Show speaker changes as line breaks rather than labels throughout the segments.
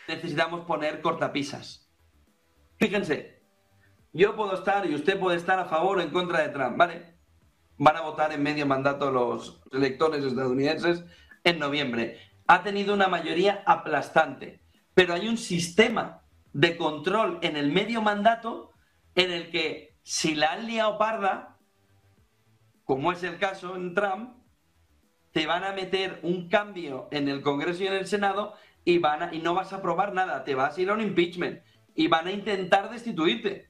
necesitamos poner cortapisas. Fíjense, yo puedo estar y usted puede estar a favor o en contra de Trump, ¿vale? Van a votar en medio mandato los electores estadounidenses en noviembre. Ha tenido una mayoría aplastante, pero hay un sistema de control en el medio mandato en el que si la han liado parda, como es el caso en Trump, te van a meter un cambio en el Congreso y en el Senado y no vas a aprobar nada, te vas a ir a un impeachment y van a intentar destituirte.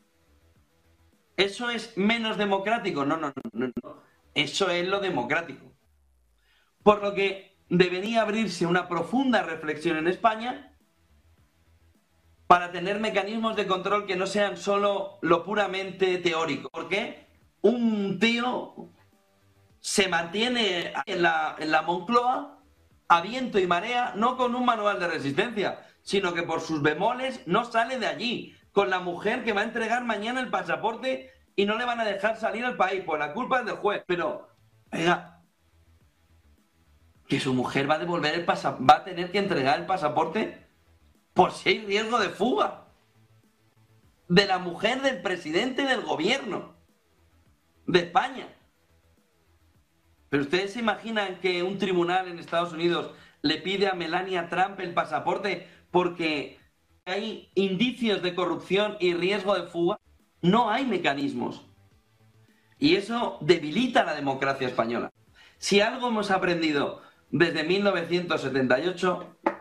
¿Eso es menos democrático? No. Eso es lo democrático. Por lo que debería abrirse una profunda reflexión en España para tener mecanismos de control que no sean solo lo puramente teórico. ¿Por qué? Un tío se mantiene en la Moncloa a viento y marea, no con un manual de resistencia, sino que por sus bemoles no sale de allí, con la mujer que va a entregar mañana el pasaporte y no le van a dejar salir al país, pues la culpa es del juez. Pero, oiga, que su mujer va a devolver va a tener que entregar el pasaporte por si hay riesgo de fuga de la mujer del presidente del gobierno de España. Pero ustedes se imaginan que un tribunal en Estados Unidos le pide a Melania Trump el pasaporte porque hay indicios de corrupción y riesgo de fuga. No hay mecanismos. Y eso debilita la democracia española. Si algo hemos aprendido desde 1978